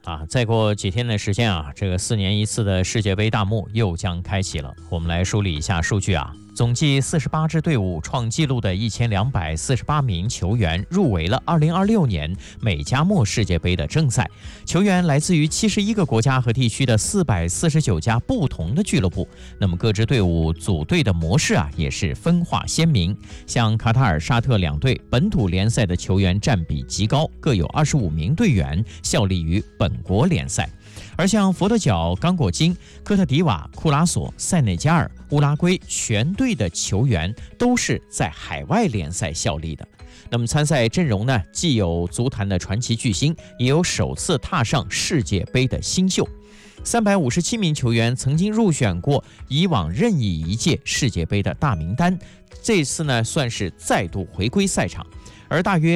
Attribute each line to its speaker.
Speaker 1: 啊，再过几天的时间啊，这个4年一次的世界杯大幕又将开启了。我们来梳理一下数据啊，总计48支队伍创纪录的1248名球员入围了2026年美加墨世界杯的正赛。球员来自于71个国家和地区的449家不同的俱乐部。那么各支队伍组队的模式啊，也是分化鲜明。像卡塔尔、沙特两队本土联赛的球员占比极高，各有25名队员效力于本国联赛。而像佛得角、刚果金、科特迪瓦、库拉索、塞内加尔、乌拉圭全队的球员都是在海外联赛效力的。那么参赛阵容呢，既有足坛的传奇巨星，也有首次踏上世界杯的新秀。357名球员曾经入选过以往任意一届世界杯的大名单，这次呢算是再度回归赛场。而大约